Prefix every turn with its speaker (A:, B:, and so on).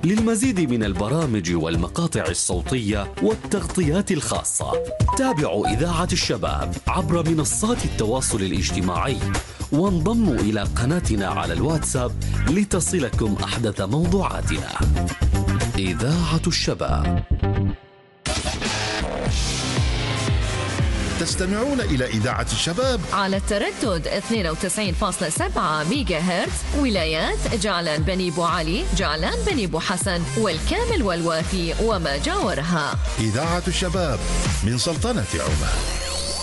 A: للمزيد من البرامج والمقاطع الصوتية والتغطيات الخاصة تابعوا إذاعة الشباب عبر منصات التواصل الاجتماعي، وانضموا إلى قناتنا على الواتساب لتصلكم أحدث موضوعاتنا. إذاعة الشباب.
B: تستمعون إلى إذاعة الشباب
C: على التردد 92.7 ميجا هرتز، ولايات جعلان بني بو علي، جعلان بني بو حسن، والكامل والوافي وما جاورها.
B: إذاعة الشباب من سلطنة عمان.